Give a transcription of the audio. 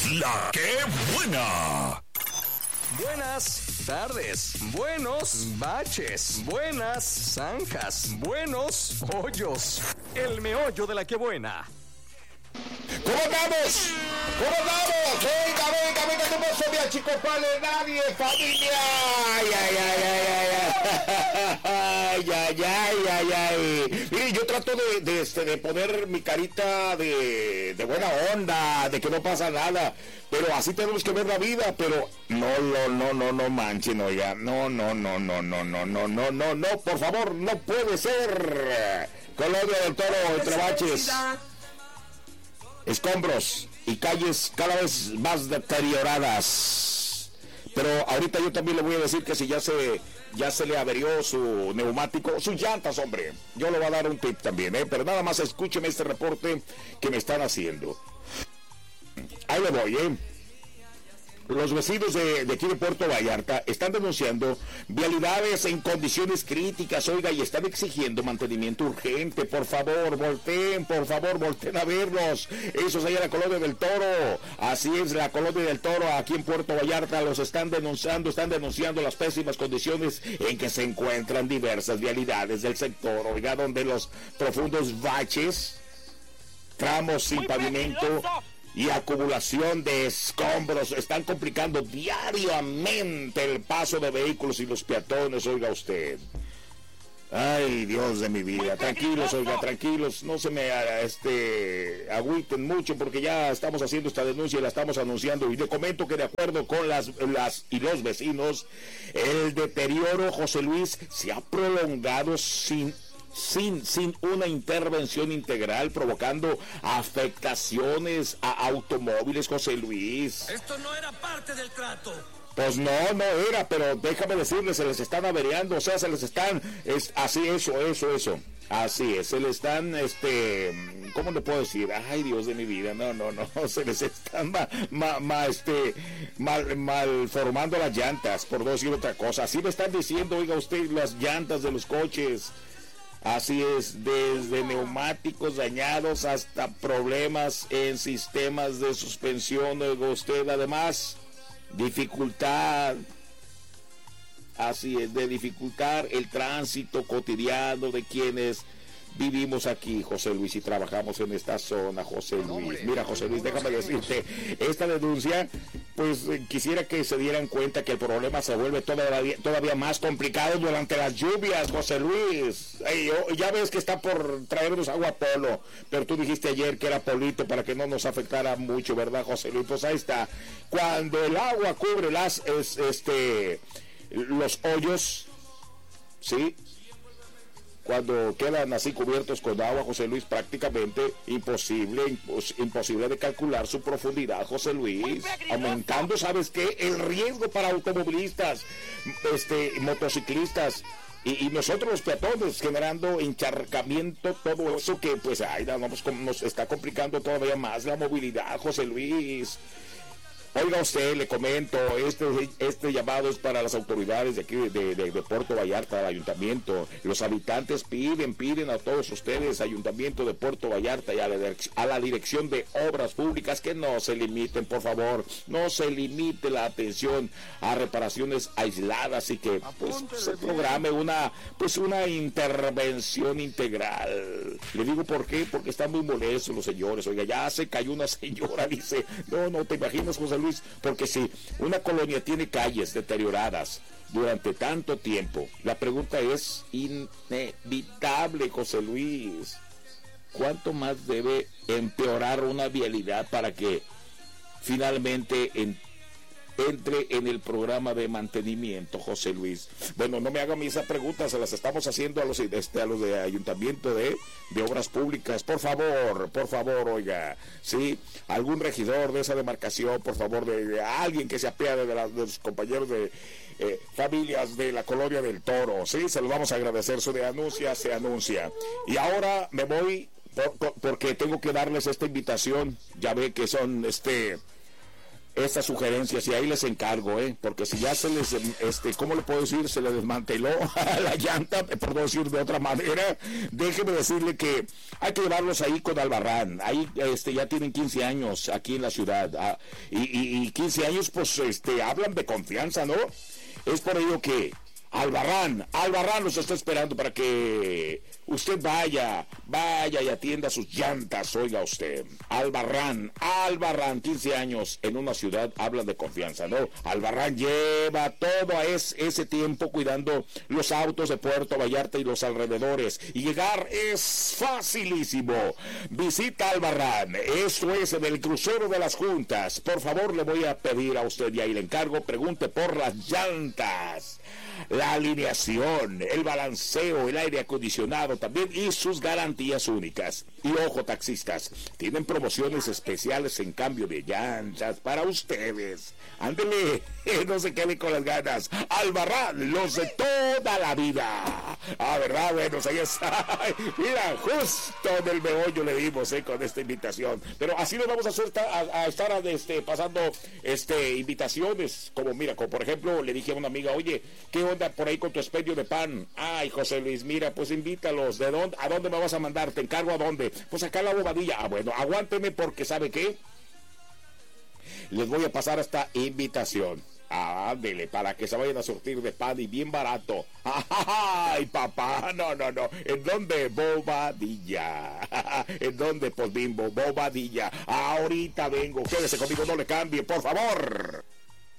La que buena. Buenas tardes, buenos baches, buenas zanjas, buenos hoyos. El meollo de la que buena. ¿Cómo andamos? ¿Cómo andamos? Venga, no me sobia, chicos, vale, nadie, familia. Ay. Mire, yo trato de poner mi carita de buena onda, de que no pasa nada, pero así tenemos que ver la vida, pero no manchen, oiga, no, por favor, no puede ser. Colonia del Toro, entre baches, escombros y calles cada vez más deterioradas. Pero ahorita yo también le voy a decir que si ya se le averió su neumático, sus llantas, hombre, yo le voy a dar un tip también, pero nada más escúcheme este reporte que me están haciendo. Ahí le voy, Los vecinos de aquí de Puerto Vallarta están denunciando vialidades en condiciones críticas, oiga, y están exigiendo mantenimiento urgente. Por favor, volteen a verlos. Eso es allá en la Colonia del Toro. Así es, la Colonia del Toro, aquí en Puerto Vallarta, los están denunciando las pésimas condiciones en que se encuentran diversas vialidades del sector, oiga, donde los profundos baches, tramos sin pavimento y acumulación de escombros están complicando diariamente el paso de vehículos y los peatones, oiga usted. Ay, Dios de mi vida, tranquilos, no se me agüiten mucho porque ya estamos haciendo esta denuncia y la estamos anunciando, y le comento que de acuerdo con las y los vecinos, el deterioro, José Luis, se ha prolongado sin una intervención integral, provocando afectaciones a automóviles, José Luis. Esto no era parte del trato. Pues no era, pero déjame decirles, se les están averiando, o sea, se les están, así es, se les están, ¿cómo le puedo decir? Ay, Dios de mi vida, no, se les están mal formando las llantas, por no decir otra cosa. Así me están diciendo, oiga usted, las llantas de los coches. Así es, desde neumáticos dañados hasta problemas en sistemas de suspensión, oiga usted, además, dificultad, así es, de dificultar el tránsito cotidiano de quienes vivimos aquí, José Luis, y trabajamos en esta zona, José Luis. Mira, José Luis, déjame decirte, esta denuncia, pues quisiera que se dieran cuenta que el problema se vuelve todavía más complicado durante las lluvias, José Luis. Ya ves que está por traernos agua Polo, pero tú dijiste ayer que era Polito para que no nos afectara mucho, ¿verdad, José Luis? Pues ahí está. Cuando el agua cubre los hoyos, ¿sí? Cuando quedan así cubiertos con agua, José Luis, prácticamente imposible de calcular su profundidad, José Luis, aumentando, ¿sabes qué? El riesgo para automovilistas, motociclistas y nosotros los peatones, generando encharcamiento, todo eso que pues nos está complicando todavía más la movilidad, José Luis. Oiga usted, le comento, este llamado es para las autoridades de aquí de Puerto Vallarta, del ayuntamiento. Los habitantes piden a todos ustedes, ayuntamiento de Puerto Vallarta, y a la dirección de obras públicas, que no se limiten, por favor, no se limite la atención a reparaciones aisladas, y que pues se programe una intervención integral. Le digo por qué, porque están muy molestos los señores. Oiga, ya se cayó una señora, dice, no te imaginas, José Luis, porque si una colonia tiene calles deterioradas durante tanto tiempo, la pregunta es inevitable, José Luis, ¿cuánto más debe empeorar una vialidad para que finalmente entre en el programa de mantenimiento, José Luis? Bueno, no me hagan esa pregunta, se las estamos haciendo a los de ayuntamiento de obras públicas. Por favor, oiga, sí, algún regidor de esa demarcación, por favor, de alguien que se apiade de los compañeros de familias de la Colonia del Toro, sí, se los vamos a agradecer. Su denuncia se anuncia. Y ahora me voy porque tengo que darles esta invitación. Ya ve que son estas sugerencias y ahí les encargo, porque si ya se les, ¿cómo le puedo decir? Se le desmanteló la llanta, por no decir de otra manera, déjeme decirle que hay que llevarlos ahí con Albarrán. Ahí ya tienen 15 años aquí en la ciudad, y 15 años pues hablan de confianza, ¿no? Es por ello que Albarrán los está esperando para que usted vaya y atienda sus llantas, oiga usted. Albarrán, 15 años en una ciudad, habla de confianza, ¿no? Albarrán lleva todo ese tiempo cuidando los autos de Puerto Vallarta y los alrededores, y llegar es facilísimo. Visita Albarrán, esto es en el crucero de las Juntas. Por favor, le voy a pedir a usted, y ahí le encargo, pregunte por las llantas, la alineación, el balanceo, el aire acondicionado también, y sus garantías únicas. Y ojo, taxistas, tienen promociones especiales en cambio de llantas para ustedes. Ándele, no se quede con las ganas. Albarrán, los de toda la vida. ¿Verdad? Bueno, ahí está. Mira, justo en el meollo le dimos con esta invitación. Pero así nos vamos a estar pasando invitaciones. Como por ejemplo, le dije a una amiga, oye, ¿qué onda por ahí con tu expendio de pan? Ay, José Luis, mira, pues invítalos. ¿De dónde? ¿A dónde me vas a mandar? Te encargo a dónde. Pues acá en la Bobadilla. Bueno, aguánteme porque ¿sabe qué? Les voy a pasar esta invitación. Ándele, para que se vayan a surtir de pan y bien barato. ¡Ay, papá! No. ¿En dónde? Bobadilla. ¿En dónde? Pues Bimbo, Bobadilla. Ahorita vengo. Quédese conmigo, no le cambie, por favor.